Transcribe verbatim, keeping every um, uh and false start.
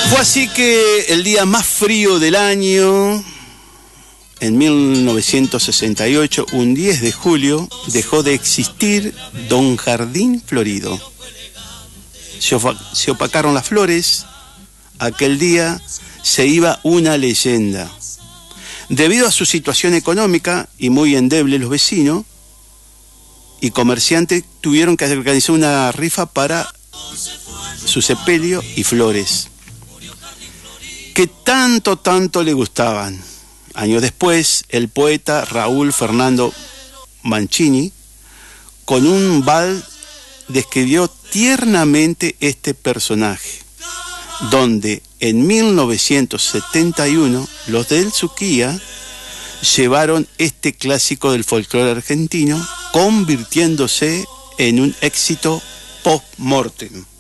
Fue así que el día más frío del año, en mil novecientos sesenta y ocho, un diez de julio, dejó de existir Don Jardín Florido. Se, opa- se opacaron las flores. Aquel día se iba una leyenda. Debido a su situación económica y muy endeble, los vecinos y comerciantes tuvieron que organizar una rifa para su sepelio y flores, que tanto, tanto le gustaban. Años después, el poeta Raúl Fernando Mancini, con un vals, describió tiernamente este personaje, donde en mil novecientos setenta y uno los del Suquía llevaron este clásico del folclore argentino, convirtiéndose en un éxito post-mortem.